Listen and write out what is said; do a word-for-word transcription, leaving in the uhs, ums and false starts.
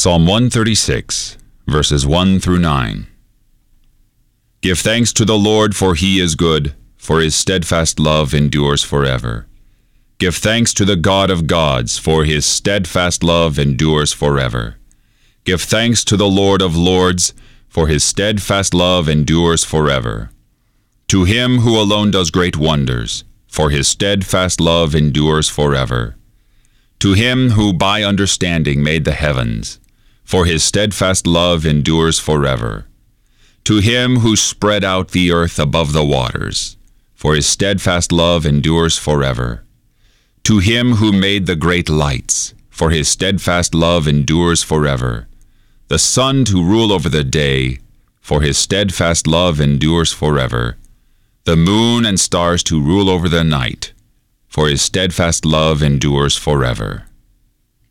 Psalm one thirty-six, verses one through nine. Give thanks to the Lord, for he is good, for his steadfast love endures forever. Give thanks to the God of gods, for his steadfast love endures forever. Give thanks to the Lord of lords, for his steadfast love endures forever. To him who alone does great wonders, for his steadfast love endures forever. To him who by understanding made the heavens, for his steadfast love endures forever. To him who spread out the earth above the waters, for his steadfast love endures forever. To him who made the great lights, for his steadfast love endures forever. The sun to rule over the day, for his steadfast love endures forever. The moon and stars to rule over the night, for his steadfast love endures forever.